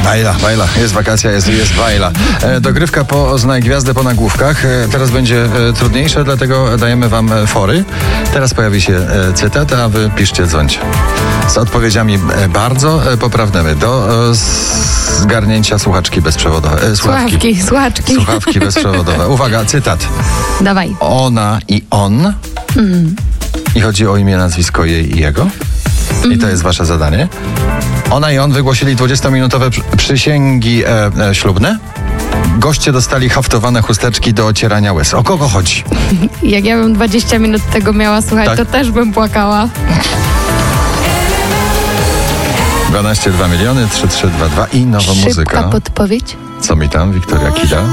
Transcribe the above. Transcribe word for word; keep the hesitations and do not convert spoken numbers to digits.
Bajla, bajla. Jest wakacja, jest, jest bajla. E, dogrywka po Znaj Gwiazdę po nagłówkach. E, teraz będzie e, trudniejsze, dlatego dajemy wam e, fory. Teraz pojawi się e, cytat, a wy piszcie, dzwońcie. Z odpowiedziami e, bardzo e, poprawnymi. Do e, zgarnięcia słuchaczki bezprzewodowe. E, słuchawki. Słuchawki, słuchaczki. Słuchawki bezprzewodowe. Uwaga, cytat. Dawaj. Ona i on. Mm. I chodzi o imię, nazwisko jej i jego. Mm. I to jest wasze zadanie. Ona i on wygłosili dwudziestominutowe przy- przysięgi e, e, ślubne. Goście dostali haftowane chusteczki do ocierania łez. O kogo chodzi? Jak ja bym dwadzieścia minut tego miała słuchać, Tak. to też bym płakała. dwanaście dwa miliony, trzy trzy dwa dwa i nowa Szybka muzyka. podpowiedź. Co mi tam, Wiktoria Kida?